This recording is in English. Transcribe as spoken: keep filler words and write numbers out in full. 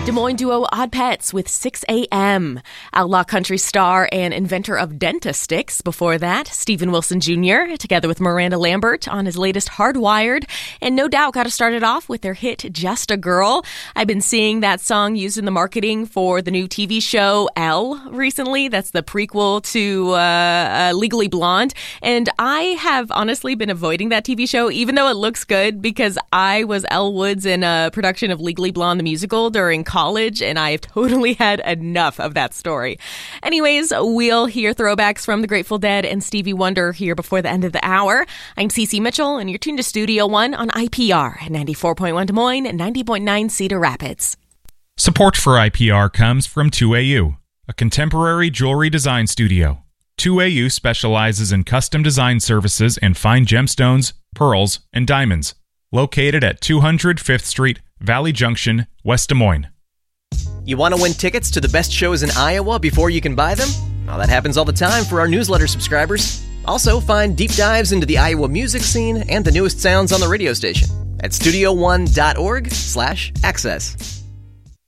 Des Moines duo Odd Pets with six a.m. Outlaw country star and inventor of Dentastix. Before that, Steven Wilson Junior together with Miranda Lambert on his latest Hardwired. And No Doubt got us started off with their hit Just a Girl. I've been seeing that song used in the marketing for the new T V show Elle recently. That's the prequel to uh, uh, Legally Blonde. And I have honestly been avoiding that T V show, even though it looks good, because I was Elle Woods in a production of Legally Blonde the musical during college, and I've totally had enough of that story. Anyways, we'll hear throwbacks from the Grateful Dead and Stevie Wonder here before the end of the hour. I'm Cece Mitchell, and you're tuned to Studio One on I P R at ninety-four point one Des Moines and ninety point nine Cedar Rapids. Support for I P R comes from two A U, a contemporary jewelry design studio. two A U specializes in custom design services and fine gemstones, pearls, and diamonds. Located at two hundred fifth Street, Valley Junction, West Des Moines. You want to win tickets to the best shows in Iowa before you can buy them? Well, that happens all the time for our newsletter subscribers. Also, find deep dives into the Iowa music scene and the newest sounds on the radio station at studio one dot org slash access.